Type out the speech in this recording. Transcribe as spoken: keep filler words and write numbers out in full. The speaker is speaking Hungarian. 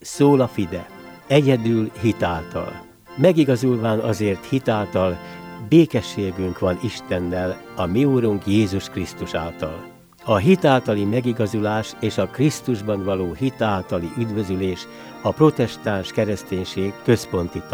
szól a fide, egyedül hitáltal. Megigazulván azért hitáltal, békességünk van Istennel, a mi Úrunk Jézus Krisztus által. A hitáltali megigazulás és a Krisztusban való hitáltali üdvözülés a protestáns kereszténység központi